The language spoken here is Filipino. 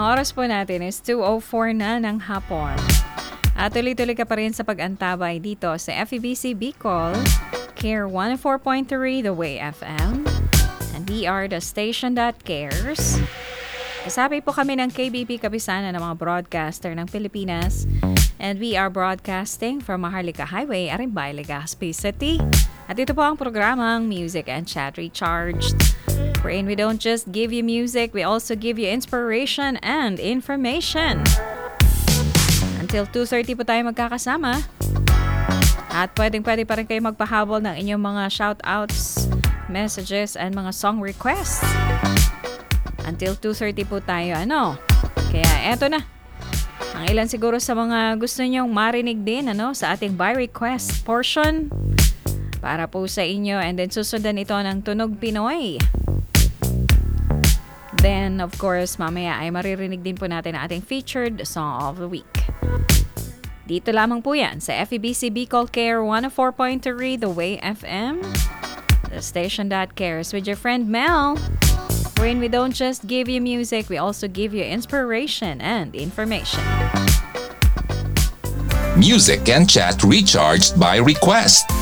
Ang oras po natin is 2:04 na ng hapon. At tuloy-tuloy ka pa rin sa pag-antabay dito sa FEBC Bicol, Care 104.3 The Way FM, and we are the station that cares. Kasabi po kami ng KBP Kapisanan ng mga broadcaster ng Pilipinas, and we are broadcasting from Maharlika Highway, Arimbay, Legazpi City. At ito po ang programang Music and Chat Recharged, wherein we don't just give you music, we also give you inspiration and information. Until 2:30 po tayo magkakasama. At pwedeng-pwede pa rin kayo magpahabol ng inyong mga shoutouts, messages, and mga song requests. Until 2:30 po tayo, Kaya eto na. Ang ilan siguro sa mga gusto nyong marinig din, sa ating by request portion. Para po sa inyo, and then susundan ito ng Tunog Pinoy. Then, of course, mamaya ay maririnig din po natin ang ating featured song of the week. Dito lamang po yan sa FEBC Bicol Care 104.3 The Way FM, the station that cares, with your friend Mel, wherein we don't just give you music, we also give you inspiration and information. Music and Chat Recharged by request.